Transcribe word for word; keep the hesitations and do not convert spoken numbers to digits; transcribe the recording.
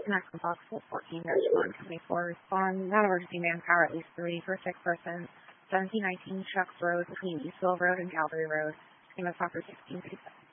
Maximum possible fourteen respond twenty-four respond. Not emergency manpower at least three for a sick person. seventeen nineteen Chucks Road between Eastville Road and Calvary Road. Name of Fokker sixteen thirty-seven.